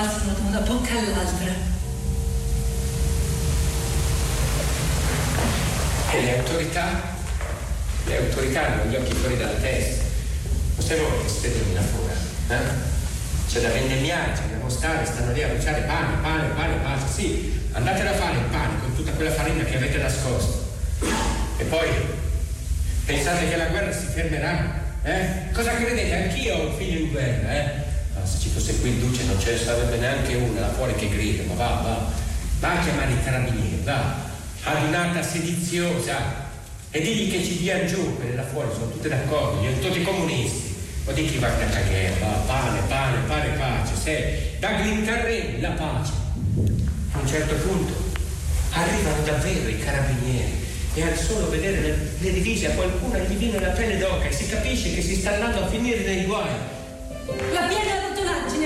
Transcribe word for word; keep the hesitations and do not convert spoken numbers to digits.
passano da una bocca all'altra. E le autorità? Le autorità hanno gli occhi fuori dalla testa. Non stai voi che spedano là fuori, eh? C'è da vendemmiare, c'è da mostare, stanno lì a bruciare pane, pane, pane, pane. Sì, andate a fare il pane con tutta quella farina che avete nascosto. E poi pensate che la guerra si fermerà? Eh? Cosa credete? Anch'io ho un figlio in guerra, eh? No, se ci fosse qui in Duce non ce ne sarebbe neanche una là fuori che grida, ma va, va. Va a chiamare i carabinieri, va. Adunata sediziosa. E digli che ci diano giù, quelle là fuori sono tutte d'accordo, gli tutti comunisti. O di chi va a cagare, va, pane, pane, pane, pace, sei, da Glinterreni la pace. A un certo punto arrivano davvero i carabinieri e al solo vedere le, le divise a qualcuno gli viene la pelle d'oca e si capisce che si sta andando a finire nei guai.